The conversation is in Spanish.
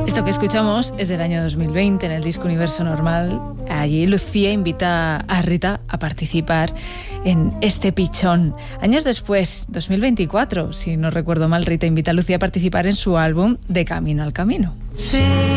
Esto que escuchamos es del año 2020, en el disco Universo Normal. Allí Lucía invita a Rita a participar en Este Pichón. Años después, 2024, si no recuerdo mal, Rita invita a Lucía a participar en su álbum De Camino al Camino. Sí.